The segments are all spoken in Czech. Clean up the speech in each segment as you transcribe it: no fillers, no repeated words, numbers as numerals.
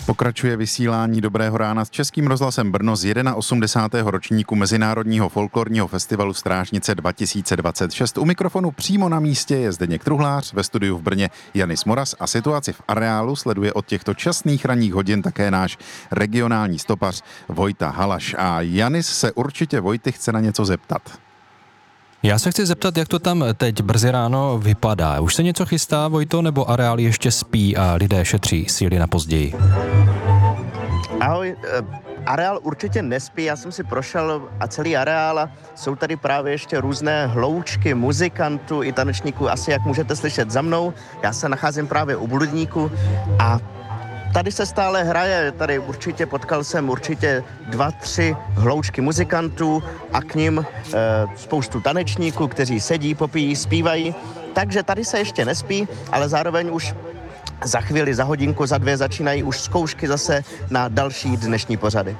Pokračuje vysílání Dobrého rána s Českým rozhlasem Brno z 81. ročníku Mezinárodního folklorního festivalu Strážnice 2026. U mikrofonu přímo na místě je Zdeněk Truhlář, ve studiu v Brně Janis Moras a situaci v areálu sleduje od těchto časných ranních hodin také náš regionální stopař Vojta Halaš. A Janis se určitě Vojty chce na něco zeptat. Já se chci zeptat, jak to tam teď brzy ráno vypadá. Už se něco chystá, Vojto, nebo areál ještě spí a lidé šetří síly na později? Ahoj, areál určitě nespí, já jsem si prošel a celý areál a jsou tady právě ještě různé hloučky muzikantů i tanečníků, asi jak můžete slyšet za mnou. Já se nacházím právě u Bludníku a tady se stále hraje, tady potkal jsem 2-3 hloučky muzikantů a k nim spoustu tanečníků, kteří sedí, popíjí, zpívají. Takže tady se ještě nespí, ale zároveň už za chvíli, za hodinku, za 2 začínají už zkoušky zase na další dnešní pořady.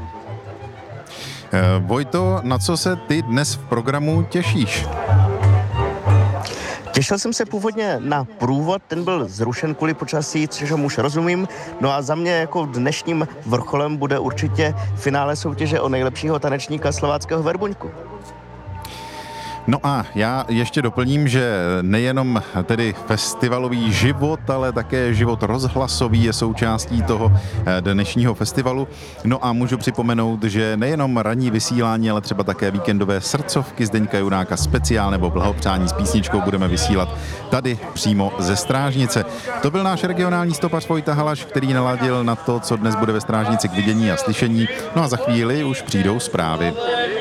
Vojto, na co se ty dnes v programu těšíš? Těšil jsem se původně na průvod, ten byl zrušen kvůli počasí, což už rozumím. No a za mě jako dnešním vrcholem bude určitě finále soutěže o nejlepšího tanečníka slováckého Verbuňku. No a já ještě doplním, že nejenom tedy festivalový život, ale také život rozhlasový je součástí toho dnešního festivalu. No a můžu připomenout, že nejenom ranní vysílání, ale třeba také víkendové srdcovky Zdeňka Junáka speciál nebo blahopřání s písničkou budeme vysílat tady přímo ze Strážnice. To byl náš regionální stopař Vojta Halaš, který naladil na to, co dnes bude ve Strážnici k vidění a slyšení. No a za chvíli už přijdou zprávy.